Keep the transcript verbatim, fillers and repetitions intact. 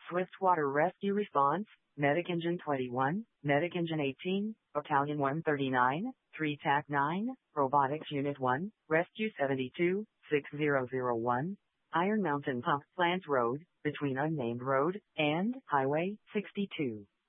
Swiftwater Rescue Response, Medic Engine twenty-one, Medic Engine eighteen, Battalion one thirty-nine, three T A C nine, Robotics Unit one, Rescue seventy-two, six thousand one, Iron Mountain Pump Plant Road, between Unnamed Road and Highway sixty-two.